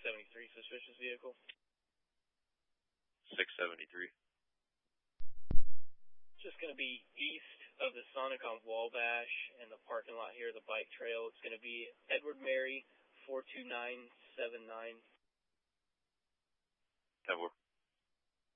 673, suspicious vehicle. 673. Just going to be east of the Sonic on Wabash and the parking lot here, the bike trail. It's going to be Edward Mary 42979. 10-4.